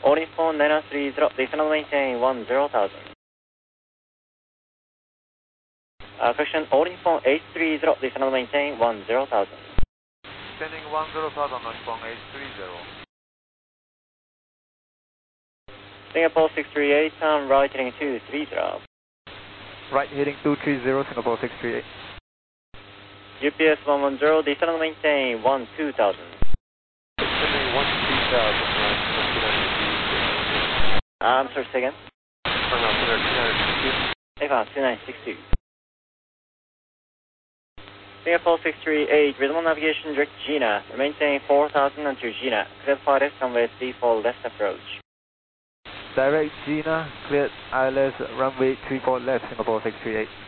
All Nippon 930, descend maintain 10,000. Correction, All Nippon 830, descend maintain 10,000. Descending 10,000, Nippon 830. Singapore 638, turn right heading 230. Right heading 230, Singapore 638. UPS 110, descend maintain 12,000. Descending 12,000, I'm sorry, say again. F 2962. Singapore 638, resume navigation direct Gina. Maintain 4,000 until Gina. Clear pilot runway 34 left approach. Direct Gina, cleared ILS runway 34 left, Singapore 638.